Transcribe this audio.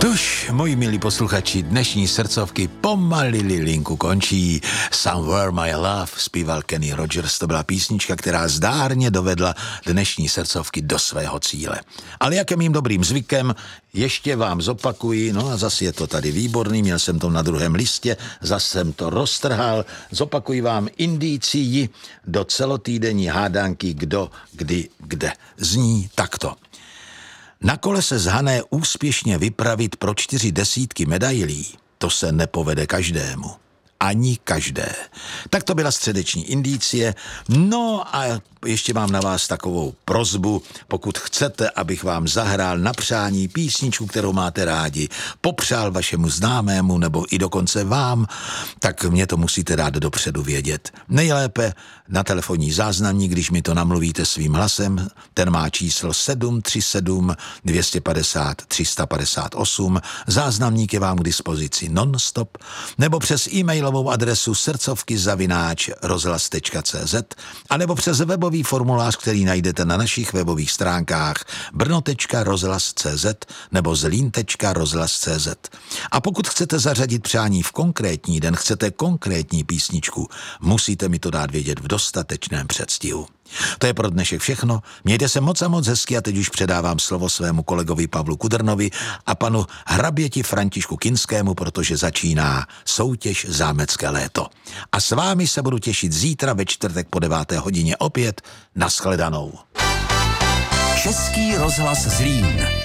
Tuž, moji milí posluchači, dnešní srdcovky pomalili linku končí. Somewhere My Love zpíval Kenny Rogers, to byla písnička, která zdárně dovedla dnešní srdcovky do svého cíle. Ale jak je mým dobrým zvykem, ještě vám zopakuji, no a zase je to tady výborný, měl jsem to na druhém listě, zase jsem to roztrhal, zopakuji vám indicii do celotýdenní hádanky kdo, kdy, kde. Zní takto. Na kole se zhané úspěšně vypravit pro 4 desítky medailí, to se nepovede každému. Ani každé. Tak to byla středeční indicie. No a ještě mám na vás takovou prosbu, pokud chcete, abych vám zahrál na přání písničku, kterou máte rádi, popřál vašemu známému nebo i dokonce vám, tak mě to musíte dát dopředu vědět. Nejlépe na telefonní záznamník, když mi to namluvíte svým hlasem, ten má číslo 737 250 358, záznamník je vám k dispozici non-stop, nebo přes e-mailovou adresu srdcovky@rozhlas.cz a nebo přes webový formulář, který najdete na našich webových stránkách brno.rozhlas.cz nebo zlín.rozhlas.cz. A pokud chcete zařadit přání v konkrétní den, chcete konkrétní písničku, musíte mi to dát vědět v dostatečném předstihu. To je pro dnešek všechno. Mějte se moc a moc hezky a teď už předávám slovo svému kolegovi Pavlu Kudrnovi a panu hraběti Františku Kinskému, protože začíná soutěž Zámecké léto. A s vámi se budu těšit zítra ve čtvrtek po 9. hodině opět. Nashledanou. Český rozhlas Zlín.